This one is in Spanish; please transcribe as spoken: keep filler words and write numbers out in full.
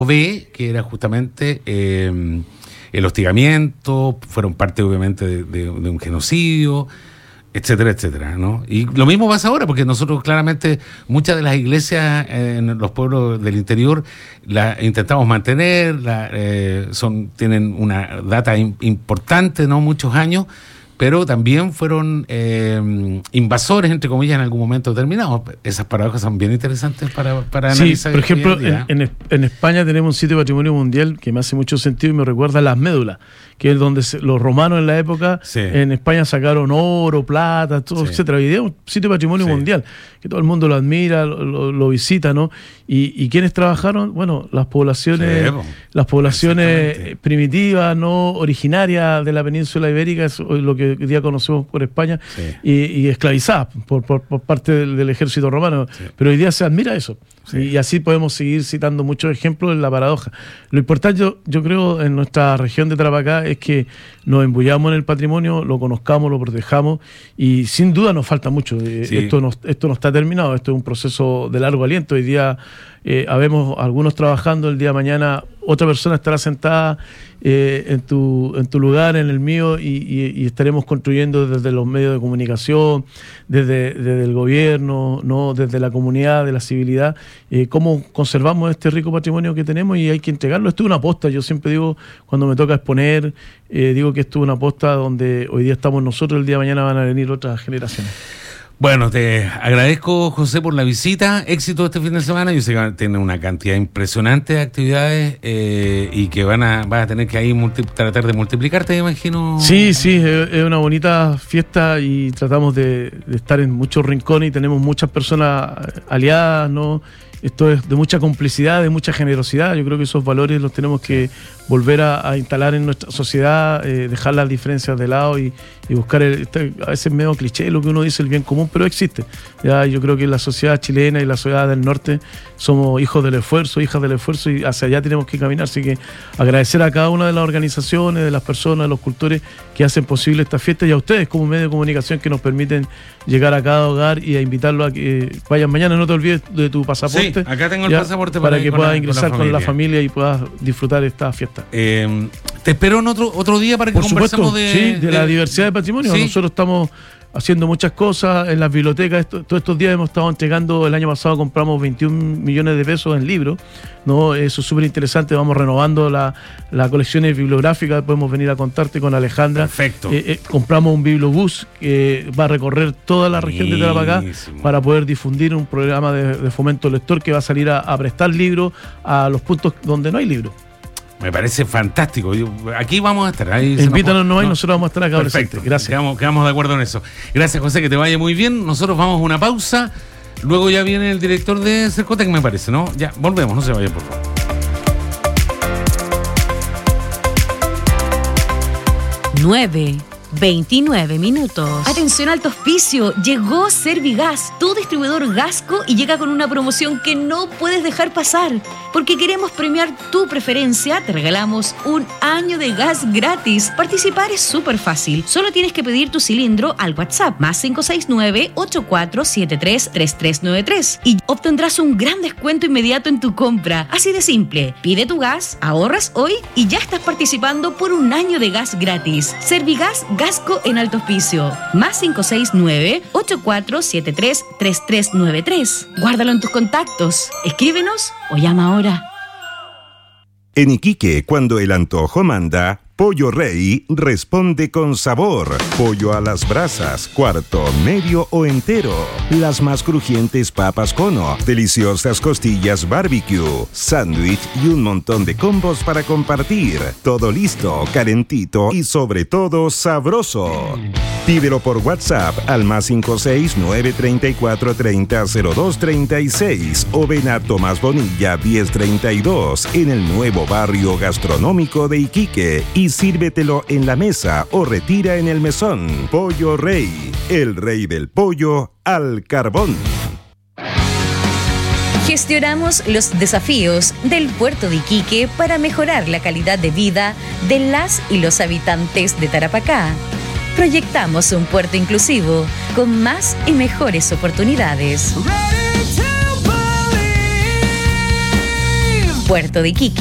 B, que era justamente eh, el hostigamiento, fueron parte obviamente de, de, de un genocidio, etcétera, etcétera, ¿no? Y lo mismo pasa ahora, porque nosotros claramente muchas de las iglesias eh, en los pueblos del interior las intentamos mantener, la, eh, son tienen una data in, importante, ¿no? Muchos años, pero también fueron eh, invasores, entre comillas, en algún momento determinado. Esas paradojas son bien interesantes para, para sí, analizar. Por ejemplo, en, en, en España tenemos un sitio de patrimonio mundial que me hace mucho sentido y me recuerda a las médulas, que es donde se, los romanos en la época, sí. en España sacaron oro, plata, todo, sí. etcétera. Hoy día es un sitio de patrimonio sí. mundial, que todo el mundo lo admira, lo, lo, lo visita, ¿no? Y, y ¿quiénes trabajaron? Bueno, las poblaciones, sí, las poblaciones primitivas, no originarias de la península ibérica, es lo que hoy día conocemos por España, sí. y, y esclavizadas por, por, por parte del, del ejército romano. Sí. Pero hoy día se admira eso. Sí. Y así podemos seguir citando muchos ejemplos en la paradoja. Lo importante, yo, yo creo, en nuestra región de Tarapacá es que nos embullamos en el patrimonio, lo conozcamos, lo protejamos, y sin duda nos falta mucho. Sí. Esto, no, esto no está terminado, esto es un proceso de largo aliento. Hoy día eh, habemos algunos trabajando, el día de mañana otra persona estará sentada eh, en, tu, en tu lugar, en el mío, y, y, y estaremos construyendo desde los medios de comunicación, desde, desde el gobierno, ¿no? Desde la comunidad, de la civilidad, eh, cómo conservamos este rico patrimonio que tenemos, y hay que entregarlo. Esto es una aposta, yo siempre digo, cuando me toca exponer, eh, digo que esto es una aposta donde hoy día estamos nosotros, el día de mañana van a venir otras generaciones. Bueno, te agradezco, José, por la visita. Éxito este fin de semana. Yo sé que tiene una cantidad impresionante de actividades eh, y que van a, vas a tener que ahí multi- tratar de multiplicarte, imagino. Sí, sí, es, es una bonita fiesta y tratamos de, de estar en muchos rincones y tenemos muchas personas aliadas, ¿no? Esto es de mucha complicidad, de mucha generosidad. Yo creo que esos valores los tenemos que volver a, a instalar en nuestra sociedad, eh, dejar las diferencias de lado y, y buscar, el, este, a veces medio cliché lo que uno dice, el bien común, pero existe. Ya, yo creo que la sociedad chilena y la sociedad del norte somos hijos del esfuerzo, hijas del esfuerzo, y hacia allá tenemos que caminar. Así que agradecer a cada una de las organizaciones, de las personas, de los cultores que hacen posible esta fiesta, y a ustedes como medio de comunicación que nos permiten llegar a cada hogar y a invitarlos a que vayan mañana. No te olvides de tu pasaporte. Sí, acá tengo el ya, pasaporte para, para que puedas la, ingresar con la, con la familia y puedas disfrutar de esta fiesta. Eh, te espero en otro otro día para que Por conversemos supuesto, de, sí, de, de la diversidad de patrimonio. ¿Sí? Nosotros estamos haciendo muchas cosas en las bibliotecas. Esto, todos estos días hemos estado entregando, el año pasado compramos veintiún millones de pesos en libros, ¿no? Eso es súper interesante. Vamos renovando la, la colecciones bibliográficas. Podemos venir a contarte con Alejandra. Perfecto. Eh, eh, compramos un bibliobús que va a recorrer toda la región de Tarapacá para poder difundir un programa de, de fomento lector que va a salir a, a prestar libros a los puntos donde no hay libros. Me parece fantástico. Yo, aquí vamos a estar. Ahí Invítanos, no hay, nosotros vamos a estar acá. Perfecto. Presente. Gracias. Quedamos, quedamos de acuerdo en eso. Gracias, José, que te vaya muy bien. Nosotros vamos a una pausa. Luego ya viene el director de Cercotec, me parece, ¿no? Ya, volvemos, no se vayan, por favor. nueve, veintinueve minutos. Atención, alto auspicio, llegó Servigas, tu distribuidor Gasco, y llega con una promoción que no puedes dejar pasar. Porque queremos premiar tu preferencia, te regalamos un año de gas gratis. Participar es súper fácil. Solo tienes que pedir tu cilindro al WhatsApp más cinco seis nueve, ocho cuatro siete tres, tres tres nueve tres y obtendrás un gran descuento inmediato en tu compra. Así de simple. Pide tu gas, ahorras hoy y ya estás participando por un año de gas gratis. Servigas Gasco en alto auspicio. Más cinco seis nueve, ocho cuatro siete tres, tres tres nueve tres. Guárdalo en tus contactos. Escríbenos o llama ahora. En Iquique, cuando el antojo manda, Pollo Rey responde con sabor. Pollo a las brasas, cuarto, medio o entero. Las más crujientes papas cono, deliciosas costillas barbecue, sándwich y un montón de combos para compartir. Todo listo, calentito y sobre todo sabroso. Pídelo por WhatsApp al más cinco seis nueve, treinta y cuatro, treinta, cero dos, treinta y seis o ven a Tomás Bonilla diez treinta y dos en el nuevo barrio gastronómico de Iquique y sírvetelo en la mesa o retira en el mesón. Pollo Rey, el rey del pollo al carbón. Gestionamos los desafíos del puerto de Iquique para mejorar la calidad de vida de las y los habitantes de Tarapacá. Proyectamos un puerto inclusivo con más y mejores oportunidades. Puerto de Iquique.